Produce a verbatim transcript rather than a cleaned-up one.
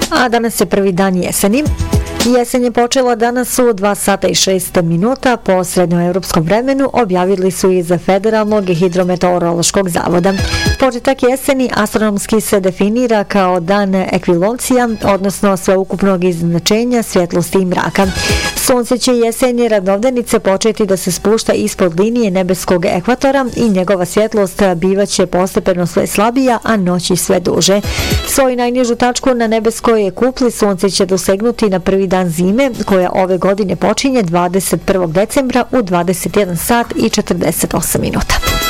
a danas je prvi dan jeseni. Jesen je počela danas u dva sata i šest minuta po srednjoevropskom vremenu, objavili su iz Federalnog hidrometeorološkog zavoda. Početak jeseni astronomski se definira kao dan ekviloncija, odnosno sveukupnog izjednačenja svjetlosti i mraka. Sunce će jesenje ravnodenice početi da se spušta ispod linije nebeskog ekvatora i njegova svjetlost bivaće postepeno sve slabija, a noći sve duže. Svoju najnižu tačku na nebeskoj kupli sunce će dosegnuti na prvi dan zime, koja ove godine počinje dvadeset prvog decembra u dvadeset jedan sat i četrdeset osam minuta.